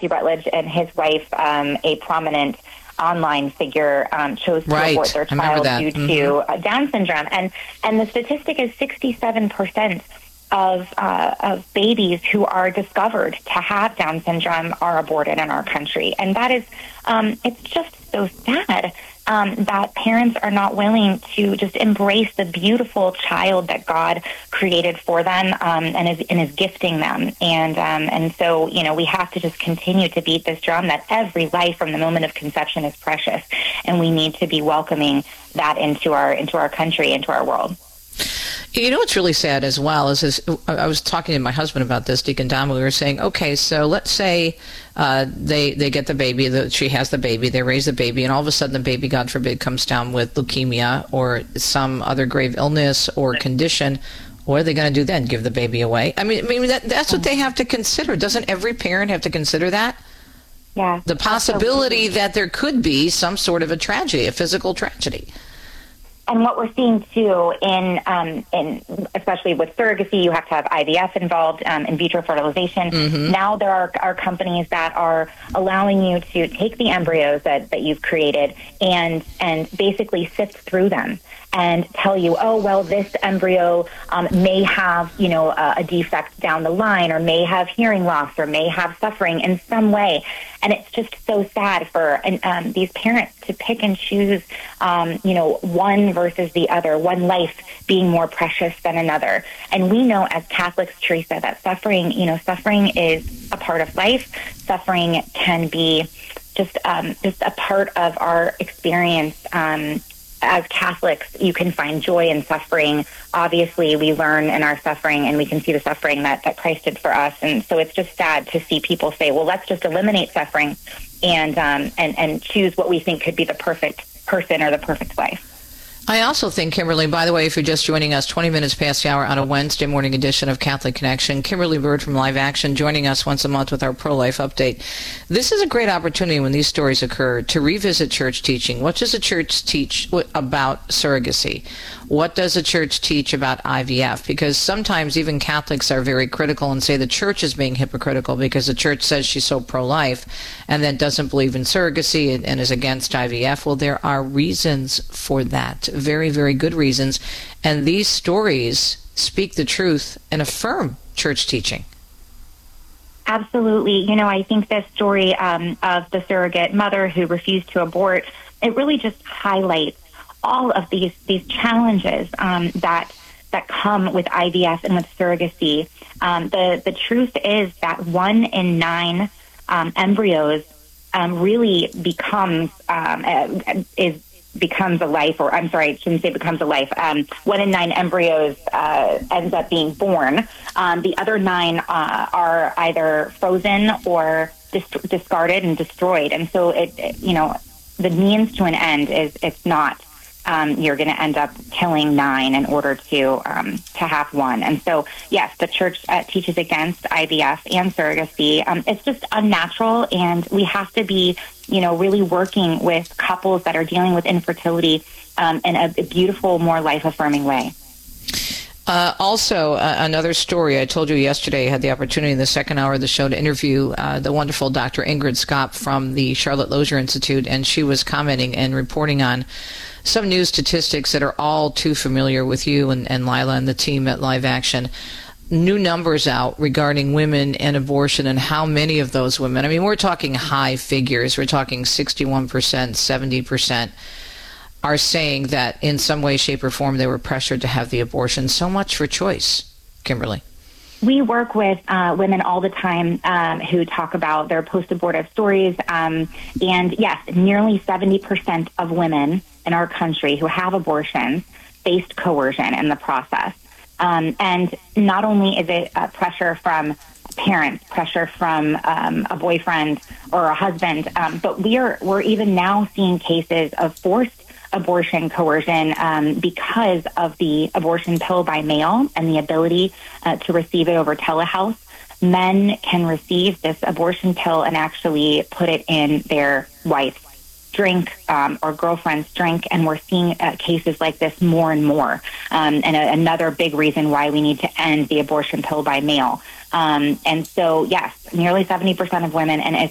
Matthew Rutledge and his wife, a prominent online figure, chose to abort their child due to Down syndrome. And the statistic is 67% of babies who are discovered to have Down syndrome are aborted in our country. And that is, it's just so sad that parents are not willing to just embrace the beautiful child that God created for them and is gifting them. And so, we have to just continue to beat this drum that every life from the moment of conception is precious, and we need to be welcoming that into our country, into our world. What's really sad as well is I was talking to my husband about this, Deacon Dom. We were saying, okay, so let's say they get the baby, she has the baby, they raise the baby, and all of a sudden the baby, God forbid, comes down with leukemia or some other grave illness or condition. What are they going to do then? Give the baby away? I mean that's what they have to consider. Doesn't every parent have to consider that? Yeah. The possibility that there could be some sort of a tragedy, a physical tragedy. And what we're seeing too, in especially with surrogacy, you have to have IVF involved, in vitro fertilization. Mm-hmm. Now there are companies that are allowing you to take the embryos that you've created and basically sift through them and tell you, oh, well, this embryo may have, a defect down the line, or may have hearing loss, or may have suffering in some way. And it's just so sad for these parents to pick and choose, one versus the other, one life being more precious than another. And we know as Catholics, Teresa, that suffering is a part of life. Suffering can be just a part of our experience. As Catholics, you can find joy in suffering. Obviously, we learn in our suffering, and we can see the suffering that Christ did for us. And so it's just sad to see people say, well, let's just eliminate suffering and choose what we think could be the perfect person or the perfect life. I also think, Kimberly, by the way, if you're just joining us, 20 minutes past the hour on a Wednesday morning edition of Catholic Connection, Kimberly Bird from Live Action joining us once a month with our pro-life update. This is a great opportunity when these stories occur to revisit church teaching. What does the church teach about surrogacy? What does the church teach about IVF? Because sometimes even Catholics are very critical and say the church is being hypocritical because the church says she's so pro-life and then doesn't believe in surrogacy and is against IVF. Well, there are reasons for that. Very, very good reasons. And these stories speak the truth and affirm church teaching. Absolutely. I think this story of the surrogate mother who refused to abort, it really just highlights all of these challenges that come with IVF and with surrogacy. The truth is that 1 in 9 embryos really becomes a life, or I'm sorry, I shouldn't say becomes a life. 1 in 9 embryos ends up being born. The other 9 are either frozen or discarded and destroyed. And so the means to an end is it's not. You're going to end up killing 9 in order to have 1. And so, yes, the church teaches against IVF and surrogacy. It's just unnatural, and we have to be, really working with couples that are dealing with infertility in a beautiful, more life-affirming way. Also, another story. I told you yesterday I had the opportunity in the second hour of the show to interview the wonderful Dr. Ingrid Scott from the Charlotte Lozier Institute, and she was commenting and reporting on some news statistics that are all too familiar with you and Lila and the team at Live Action. New numbers out regarding women and abortion and how many of those women, we're talking high figures. We're talking 61%, 70%. Are saying that in some way, shape, or form they were pressured to have the abortion. So much for choice, Kimberly. We work with women all the time who talk about their post-abortive stories. And yes, nearly 70% of women in our country who have abortions faced coercion in the process. And not only is it pressure from parents, pressure from a boyfriend or a husband, but we're even now seeing cases of forced abortion coercion because of the abortion pill by mail and the ability to receive it over telehealth. Men can receive this abortion pill and actually put it in their wife's drink or girlfriend's drink, and we're seeing cases like this more and more. And another big reason why we need to end the abortion pill by mail. And so, yes, nearly 70% of women, and